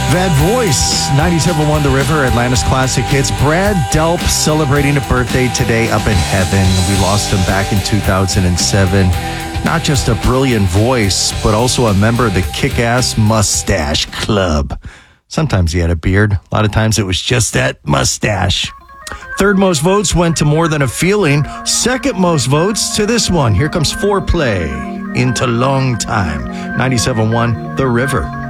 That voice, 97.1 The River, Atlanta's classic hits. Brad Delp celebrating a birthday today up in heaven. We lost him back in 2007. Not just a brilliant voice, but also a member of the Kick-Ass Mustache Club. Sometimes he had a beard. A lot of times it was just that mustache. Third most votes went to More Than a Feeling. Second most votes to this one. Here comes Foreplay, Into Long Time. 97.1 The River.